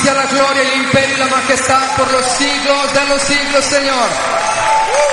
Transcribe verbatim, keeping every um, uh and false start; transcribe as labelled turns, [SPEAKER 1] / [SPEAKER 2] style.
[SPEAKER 1] sea la gloria, el imperio y la majestad por los siglos de los siglos, Señor.